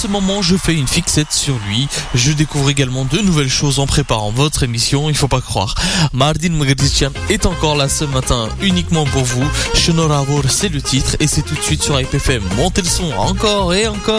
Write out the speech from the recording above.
ce moment, je fais une fixette sur lui. Je découvre également de nouvelles choses en préparant votre émission, il faut pas croire. Mardin Moghadishian est encore là ce matin, uniquement pour vous. Shenoravor, c'est le titre et c'est tout de suite sur IPFM. Montez le son encore et encore.